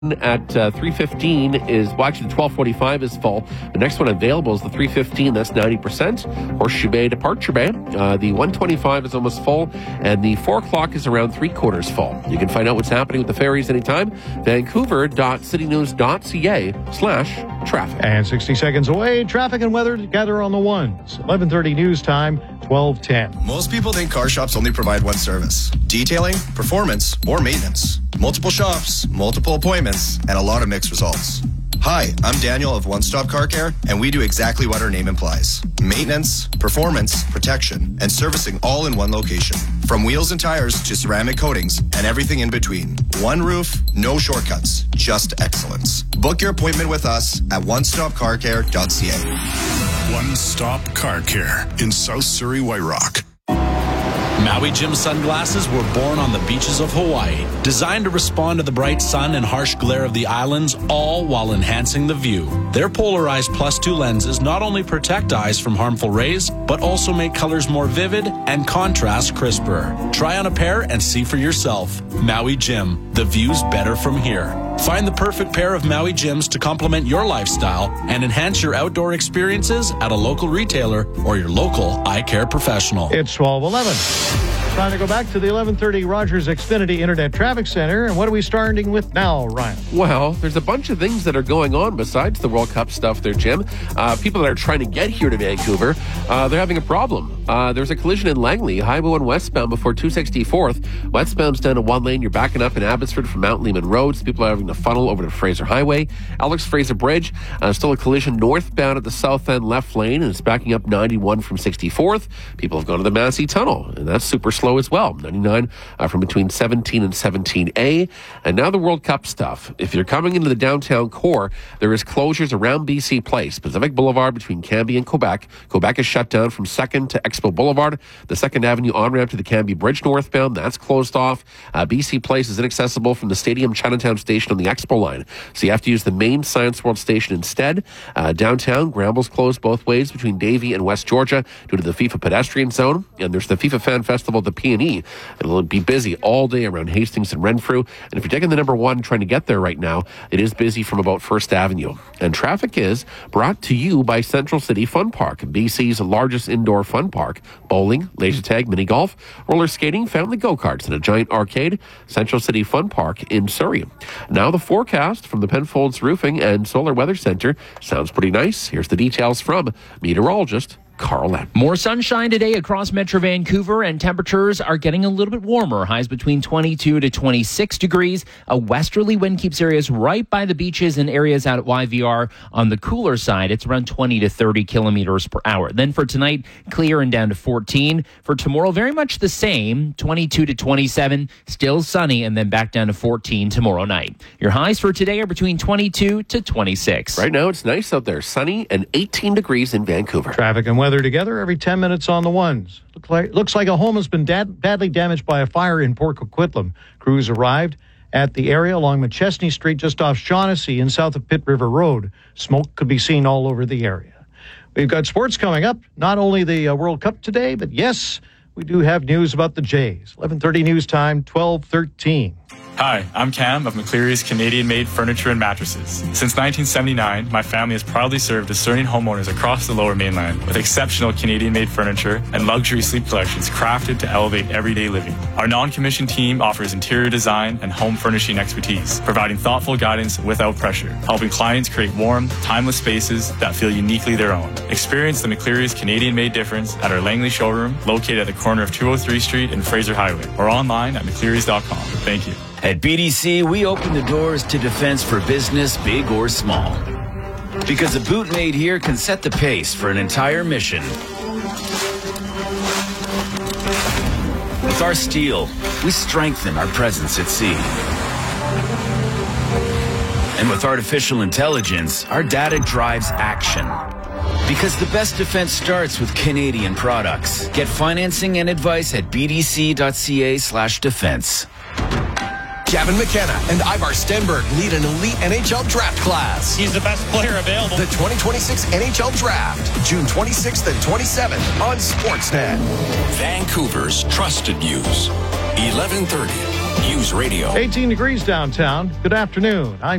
at 3:15 is, well, actually the 12:45 is full. The next one available is the 3:15. That's 90%. Horseshoe Bay, Departure Bay. The 1:25 is almost full, and the 4 o'clock is around 3/4 full. You can find out what's happening with the ferries anytime. Vancouver.citynews.ca/traffic. And 60 seconds away, traffic and weather together on the ones. 11:30 news time, 12:10. Most people think car shops only provide one service: detailing, performance, or maintenance. Multiple shops, multiple appointments, and a lot of mixed results. Hi, I'm Daniel of One Stop Car Care, and we do exactly what our name implies: maintenance, performance, protection, and servicing all in one location. From wheels and tires to ceramic coatings and everything in between. One roof, no shortcuts, just excellence. Book your appointment with us at onestopcarcare.ca. One Stop Car Care in South Surrey, White Rock. Maui Jim sunglasses were born on the beaches of Hawaii, designed to respond to the bright sun and harsh glare of the islands, all while enhancing the view. Their polarized +2 lenses not only protect eyes from harmful rays, but also make colors more vivid and contrast crisper. Try on a pair and see for yourself. Maui Jim, the view's better from here. Find the perfect pair of Maui Jims to complement your lifestyle and enhance your outdoor experiences at a local retailer or your local eye care professional. It's 12:11. Time to go back to the 11:30 Rogers Xfinity Internet Traffic Center. And what are we starting with now, Ryan? Well, there's a bunch of things that are going on besides the World Cup stuff there, Jim. People that are trying to get here to Vancouver, they're having a problem. There's a collision in Langley, Highway 1 westbound before 264th. Westbound's down to one lane. You're backing up in Abbotsford from Mount Lehman Road. So people are having to funnel over to Fraser Highway. Alex Fraser Bridge, still a collision northbound at the south end left lane, and it's backing up 91 from 64th. People have gone to the Massey Tunnel, and that's super slow as well. 99 from between 17 and 17A. And now the World Cup stuff. If you're coming into the downtown core, there is closures around BC Place, Pacific Boulevard between Cambie and Quebec. Quebec is shut down from 2nd to Expo Boulevard. The 2nd Avenue on-ramp to the Cambie Bridge northbound, that's closed off. BC Place is inaccessible from the Stadium Chinatown station on the Expo line. So you have to use the main Science World station instead. Downtown, Gramble's closed both ways between Davie and West Georgia due to the FIFA pedestrian zone. And there's the FIFA Fan Festival at the P&E. It'll be busy all day around Hastings and Renfrew. And if you're taking the number 1 trying to get there right now, it is busy from about 1st Avenue. And traffic is brought to you by Central City Fun Park, BC's largest indoor fun park. Bowling, laser tag, mini golf, roller skating, family go-karts, and a giant arcade. Central City Fun Park in Surrey. Now the forecast from the Penfolds Roofing and Solar Weather Center sounds pretty nice. Here's the details from meteorologist Carl M. More sunshine today across Metro Vancouver, and temperatures are getting a little bit warmer. Highs between 22 to 26 degrees. A westerly wind keeps areas right by the beaches and areas out at YVR. On the cooler side, it's around 20 to 30 kilometers per hour. Then for tonight, clear and down to 14. For tomorrow, very much the same, 22 to 27. Still sunny, and then back down to 14 tomorrow night. Your highs for today are between 22 to 26. Right now, it's nice out there, sunny and 18 degrees in Vancouver. Traffic and weather together every 10 minutes on the ones. Looks like a home has been badly damaged by a fire in Port Coquitlam. Crews arrived at the area along McChesney Street just off Shaughnessy and south of Pitt River Road. Smoke could be seen all over the area. We've got sports coming up. Not only the World Cup today, but yes, we do have news about the Jays. 11:30 news time, 12:13. Hi, I'm Cam of McCleary's Canadian-made furniture and mattresses. Since 1979, my family has proudly served discerning homeowners across the Lower Mainland with exceptional Canadian-made furniture and luxury sleep collections crafted to elevate everyday living. Our non-commissioned team offers interior design and home furnishing expertise, providing thoughtful guidance without pressure, helping clients create warm, timeless spaces that feel uniquely their own. Experience the McCleary's Canadian-made difference at our Langley showroom, located at the corner of 203 Street and Fraser Highway, or online at mcclearys.com. Thank you. At BDC, we open the doors to defense for business, big or small. Because a boot made here can set the pace for an entire mission. With our steel, we strengthen our presence at sea. And with artificial intelligence, our data drives action. Because the best defense starts with Canadian products. Get financing and advice at bdc.ca/defense. Gavin McKenna and Ivar Stenberg lead an elite NHL draft class. He's the best player available. The 2026 NHL Draft, June 26th and 27th on Sportsnet. Vancouver's trusted news, 1130. News Radio. 18 degrees downtown. Good afternoon. I'm